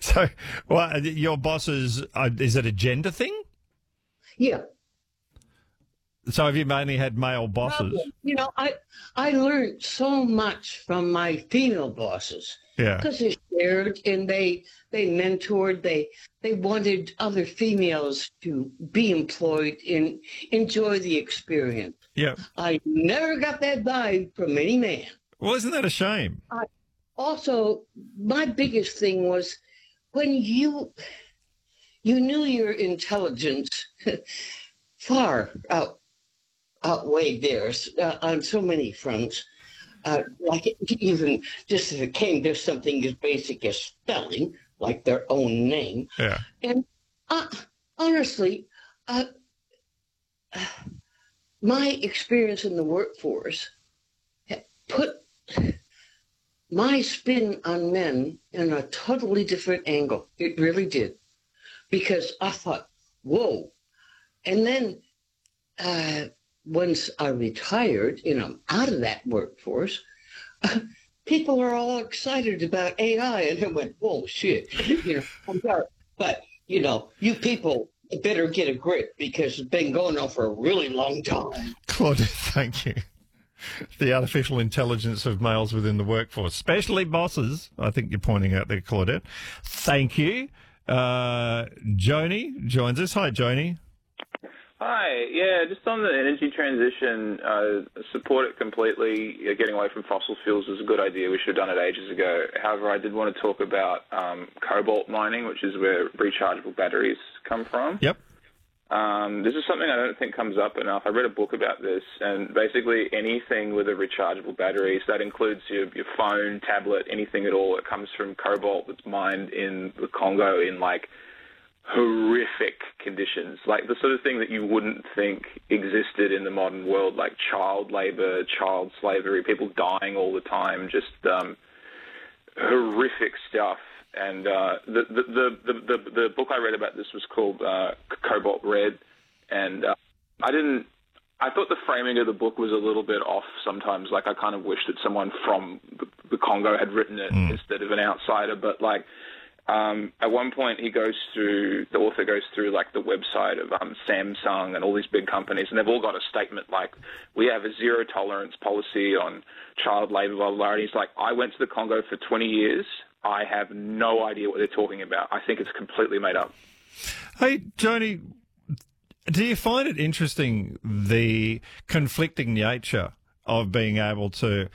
So, well, your bosses, is it a gender thing? Yeah. So have you mainly had male bosses? Problem. I learned so much from my female bosses Yeah. because they shared and they mentored. They wanted other females to be employed and enjoy the experience. Yeah. I never got that vibe from any man. Well, isn't that a shame? Also, my biggest thing was when you knew your intelligence far outweighed theirs on so many fronts. Like even just if it came to something as basic as spelling, like their own name. Yeah. And honestly, my experience in the workforce put my spin on men in a totally different angle. It really did. Because I thought, whoa. And then once I retired and I'm out of that workforce, people are all excited about AI. And I went, whoa, shit. I'm sorry. But, you people better get a grip because it's been going on for a really long time. Claudette, thank you. The artificial intelligence of males within the workforce, especially bosses, I think you're pointing out there, Claudette. Thank you. Joni joins us. Hi, Joni. Hi. Yeah, just on the energy transition, support it completely. Getting away from fossil fuels is a good idea. We should have done it ages ago. However, I did want to talk about cobalt mining, which is where rechargeable batteries come from. Yep. This is something I don't think comes up enough. I read a book about this, and basically anything with a rechargeable battery, so that includes your phone, tablet, anything at all, it comes from cobalt that's mined in the Congo in, horrific conditions, like the sort of thing that you wouldn't think existed in the modern world, like child labor, child slavery, people dying all the time, just horrific stuff. And the book I read about this was called Cobalt Red, and I thought the framing of the book was a little bit off sometimes. Like, I kind of wish that someone from the Congo had written it instead of an outsider. But at one point the author goes through the website of Samsung and all these big companies, and they've all got a statement like, we have a zero tolerance policy on child labor, blah, blah, blah. And he's like, I went to the Congo for 20 years. I have no idea what they're talking about. I think it's completely made up. Hey, Joni, do you find it interesting, the conflicting nature of being able to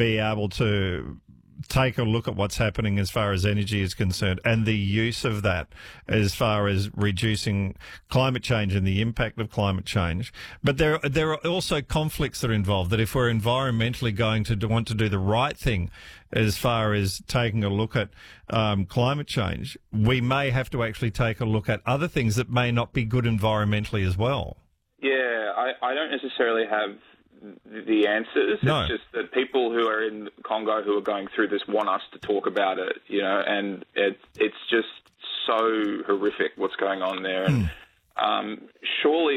take a look at what's happening as far as energy is concerned, and the use of that as far as reducing climate change and the impact of climate change? But there are also conflicts that are involved, that if we're environmentally going to want to do the right thing as far as taking a look at climate change, we may have to actually take a look at other things that may not be good environmentally as well. Yeah, I don't necessarily have the answers. No. It's just that people who are in Congo who are going through this want us to talk about it, and it's just so horrific what's going on there. And surely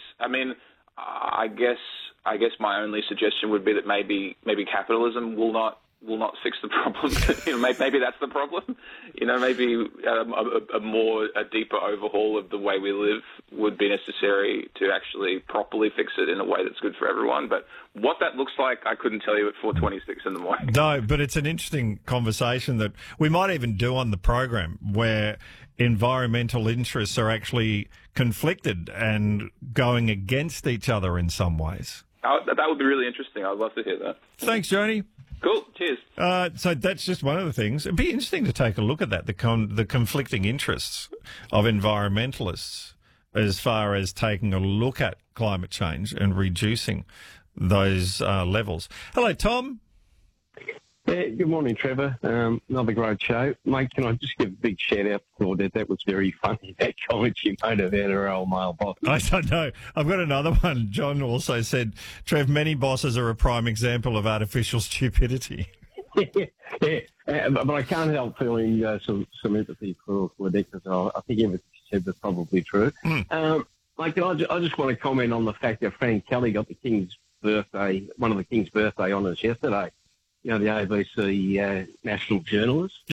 I guess my only suggestion would be that maybe capitalism will not fix the problem. Maybe that's the problem. Maybe a deeper overhaul of the way we live would be necessary to actually properly fix it in a way that's good for everyone. But what that looks like, I couldn't tell you at 4:26 in the morning. No, but it's an interesting conversation that we might even do on the program, where environmental interests are actually conflicted and going against each other in some ways. That would be really interesting. I'd love to hear that. Thanks, Joni. Cool. Cheers. So that's just one of the things. It'd be interesting to take a look at that, the conflicting interests of environmentalists as far as taking a look at climate change and reducing those levels. Hello, Tom. Yeah, good morning, Trevor. Another great show. Mate, can I just give a big shout-out to Claudette? That was very funny, that comment she made about her old male boss. I don't know. I've got another one. John also said, Trev, many bosses are a prime example of artificial stupidity. Yeah. But I can't help feeling some empathy for Claudette, because I think everything she said was probably true. Mate, I just want to comment on the fact that Frank Kelly got one of the King's birthday honours yesterday. The ABC national journalist. Yep.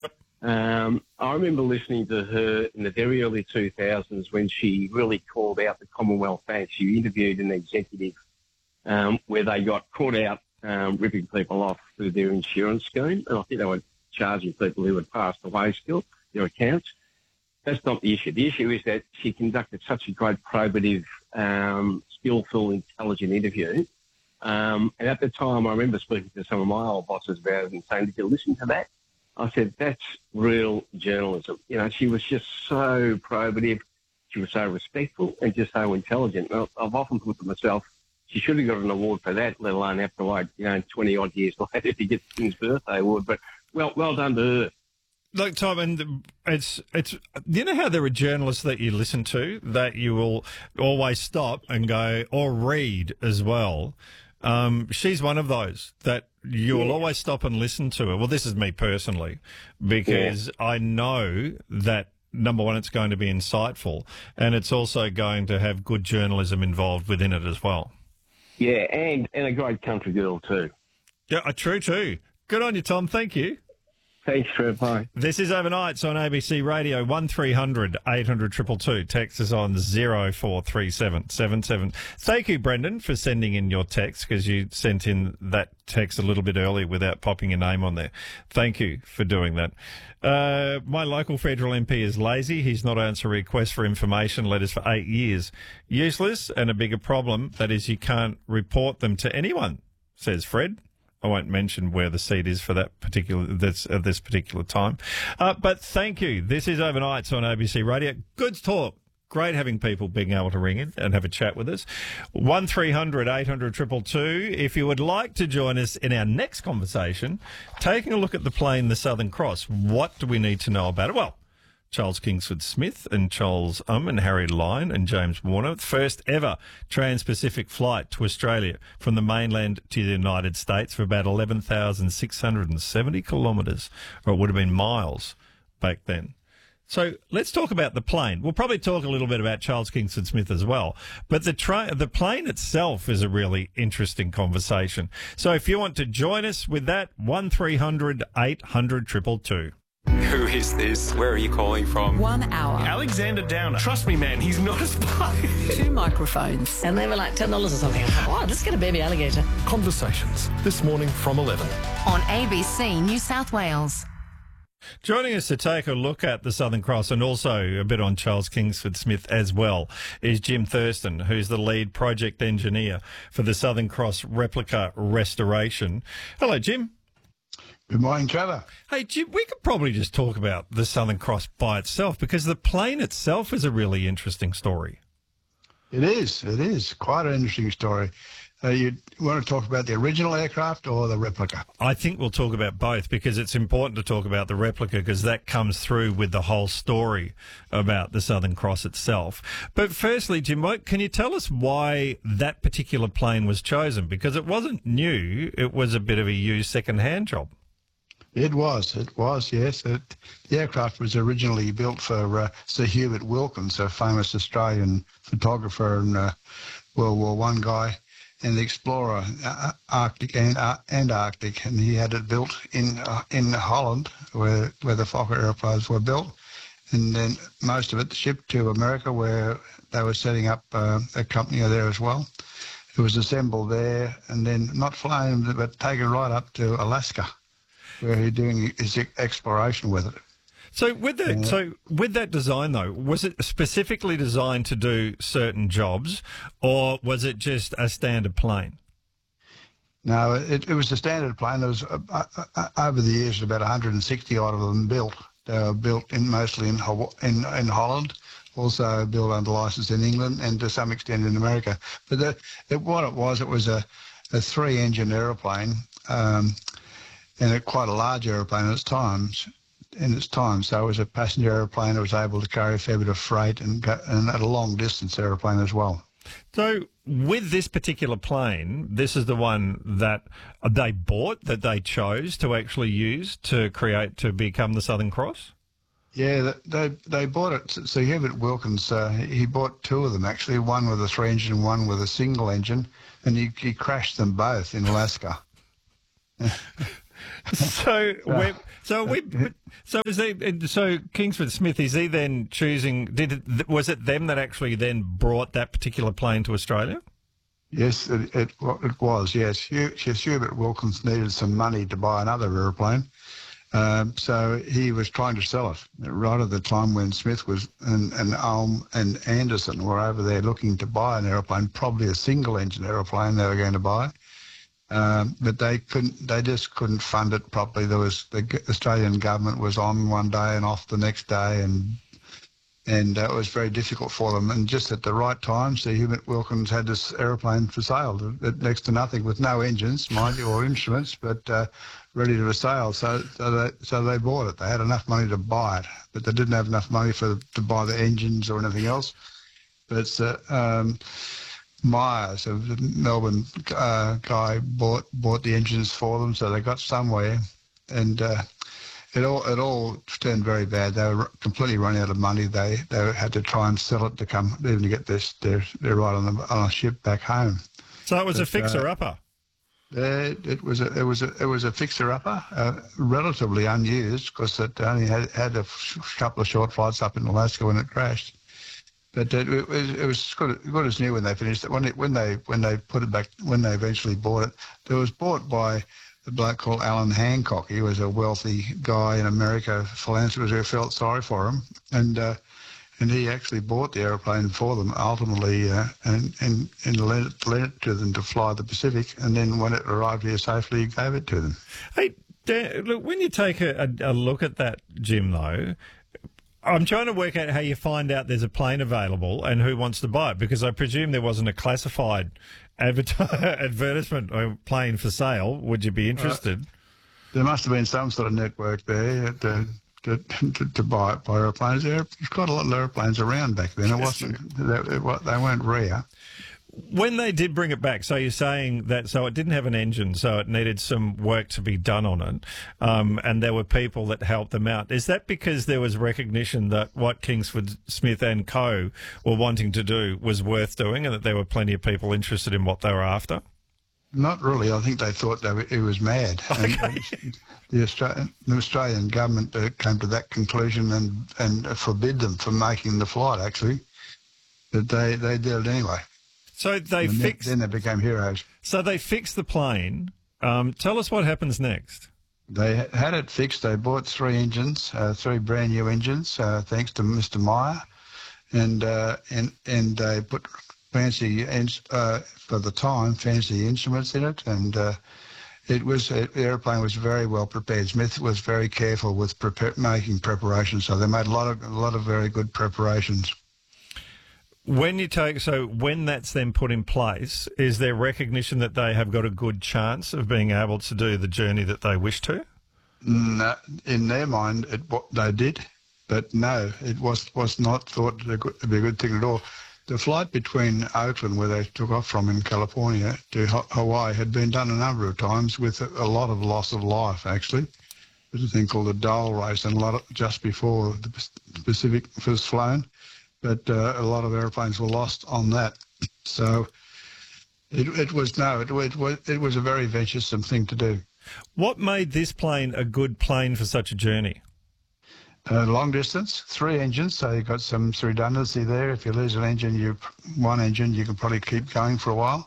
I remember listening to her in the very early 2000s when she really called out the Commonwealth Bank. She interviewed an executive where they got caught out ripping people off through their insurance scheme, and I think they were charging people who had passed away still, their accounts. That's not the issue. The issue is that she conducted such a great probative, skillful, intelligent interview. And at the time, I remember speaking to some of my old bosses about it and saying, "Did you listen to that?" I said, "That's real journalism." You know, she was just so probative. She was so respectful and just so intelligent. I've often thought to myself, she should have got an award for that, let alone have to wait, 20-odd years later to get the King's Birthday Award. But well done to her. Look, Tom, and it's you know how there are journalists that you listen to that you will always stop and go, or read as well. She's one of those that you will always stop and listen to her. Well, this is me personally, because I know that, number one, it's going to be insightful, and it's also going to have good journalism involved within it as well. Yeah, and a great country girl too. Yeah, true too. Good on you, Tom. Thank you. Thanks, Trev. Bye. This is Overnights on ABC Radio, 1300 800 222. Text is on 043777. Thank you, Brendan, for sending in your text, because you sent in that text a little bit earlier without popping your name on there. Thank you for doing that. My local federal MP is lazy. He's not answered requests for information letters for 8 years. Useless, and a bigger problem, that is, you can't report them to anyone, says Fred. I won't mention where the seat is for that particular this particular time. But thank you. This is Overnights on ABC Radio. Good talk. Great having people being able to ring in and have a chat with us. 1300 800 222. If you would like to join us in our next conversation, taking a look at the plane, the Southern Cross, what do we need to know about it? Well, Charles Kingsford Smith and Charles and Harry Lyon and James Warner, first ever trans-Pacific flight to Australia from the mainland to the United States for about 11,670 kilometres, or it would have been miles back then. So let's talk about the plane. We'll probably talk a little bit about Charles Kingsford Smith as well. But the plane itself is a really interesting conversation. So if you want to join us with that, 1300 800 222. Who is this? Where are you calling from? 1 hour. Alexander Downer. Trust me, man, he's not a spy. 2 microphones. And they were like $10 or something. Oh, let's get a baby alligator. Conversations this morning from 11. On ABC New South Wales. Joining us to take a look at the Southern Cross and also a bit on Charles Kingsford Smith as well is Jim Thurston, who's the lead project engineer for the Southern Cross replica restoration. Hello, Jim. Good morning, Trevor. Hey, Jim, we could probably just talk about the Southern Cross by itself, because the plane itself is a really interesting story. It is. Quite an interesting story. You want to talk about the original aircraft or the replica? I think we'll talk about both, because it's important to talk about the replica, because that comes through with the whole story about the Southern Cross itself. But firstly, Jim, can you tell us why that particular plane was chosen? Because it wasn't new. It was a bit of a used second-hand job. It was, yes. The aircraft was originally built for Sir Hubert Wilkins, a famous Australian photographer and World War I guy, and the explorer, Arctic and Arctic, and he had it built in Holland, where the Fokker airplanes were built, and then most of it shipped to America, where they were setting up a company there as well. It was assembled there, and then not flown, but taken right up to Alaska, where he's doing his exploration with it. So with that design, though, was it specifically designed to do certain jobs, or was it just a standard plane? No, it was a standard plane. There was over the years about 160 odd of them built. They were built mostly in Holland, also built under license in England, and to some extent in America. But what it was a 3-engine aeroplane. And quite a large aeroplane in its time. So it was a passenger aeroplane that was able to carry a fair bit of freight and at a long distance aeroplane as well. So with this particular plane, this is the one that they bought, that they chose to actually use to become the Southern Cross? Yeah, they bought it. So Hubert Wilkins, he bought 2 of them actually, one with a 3-engine, one with a single engine, and he crashed them both in Alaska. So Kingsford Smith, is he then choosing? Was it them that actually then brought that particular plane to Australia? Yes, it was. Yes, Hubert Wilkins needed some money to buy another aeroplane, so he was trying to sell it right at the time when Smith was and Ulm and Anderson were over there looking to buy an aeroplane, probably a single-engine aeroplane they were going to buy. But they just couldn't fund it properly. The Australian government was on one day and off the next day, and it was very difficult for them. And just at the right time, Sir Hubert Wilkins had this aeroplane for sale at next to nothing, with no engines, mind you, or instruments, but ready to sale. So they bought it. They had enough money to buy it, but they didn't have enough money to buy the engines or anything else. But Myers, a Melbourne guy, bought the engines for them, so they got somewhere, and it all turned very bad. They were completely running out of money. They had to try and sell it to get their ride on a ship back home. So it was a fixer-upper. It was a fixer-upper, relatively unused because it only had a couple of short flights up in Alaska when it crashed. But it was good as new when they finished it. When they put it back, when they eventually bought it, it was bought by a bloke called Alan Hancock. He was a wealthy guy in America, philanthropist who felt sorry for him, and he actually bought the aeroplane for them ultimately, and lent it to them to fly the Pacific. And then when it arrived here safely, he gave it to them. Hey, Dan, look, when you take a look at that, Jim, though, I'm trying to work out how you find out there's a plane available and who wants to buy it, because I presume there wasn't a classified advertisement or plane for sale. Would you be interested? There must have been some sort of network there to buy aeroplanes. There's quite a lot of aeroplanes around back then. It wasn't they weren't rare. When they did bring it back, so you're saying that so it didn't have an engine, so it needed some work to be done on it, and there were people that helped them out. Is that because there was recognition that what Kingsford Smith and Co. were wanting to do was worth doing, and that there were plenty of people interested in what they were after? Not really. I think they thought it was mad. Okay. And the Australian government came to that conclusion and forbid them from making the flight, actually. But they did it anyway. So then they became heroes. So they fixed the plane. Tell us what happens next. They had it fixed. They bought three engines, three brand new engines, thanks to Mr. Meyer, and they put fancy for the time fancy instruments in it, and the airplane was very well prepared. Smith was very careful with making preparations, so they made a lot of very good preparations. When that's then put in place, is there recognition that they have got a good chance of being able to do the journey that they wish to? No, in their mind, they did, but no, it was not thought to be a good thing at all. The flight between Oakland, where they took off from in California, to Hawaii had been done a number of times with a lot of loss of life, actually. There's a thing called the Dole race, and just before the Pacific was flown. But a lot of airplanes were lost on that. So it was a very venturesome thing to do. What made this plane a good plane for such a journey? Long distance, three engines, so you've got some redundancy there. If you lose one engine, you can probably keep going for a while.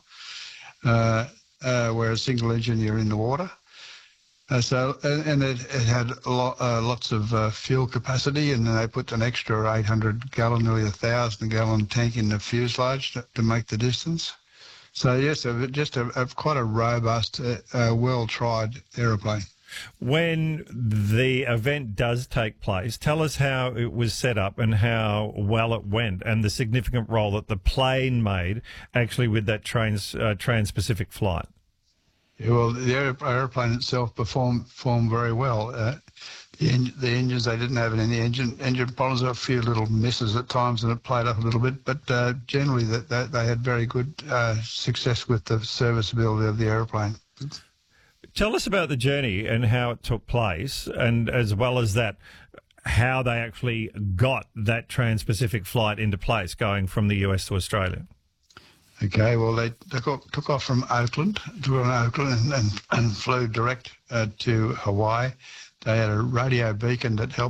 Where a single engine, you're in the water. It had lots of fuel capacity, and then they put an extra 800-gallon, nearly 1,000-gallon tank in the fuselage to make the distance. So yes, just quite a robust, well-tried aeroplane. When the event does take place, tell us how it was set up and how well it went, and the significant role that the plane made actually with that trans-Pacific flight. Yeah, well, the aeroplane itself performed very well. The engines, they didn't have any engine problems. There were a few little misses at times, and it played up a little bit. But generally, they had very good success with the serviceability of the aeroplane. Tell us about the journey and how it took place, and as well as that, how they actually got that trans-Pacific flight into place, going from the US to Australia. Okay, well, they took off from Auckland, and flew direct to Hawaii. They had a radio beacon that helped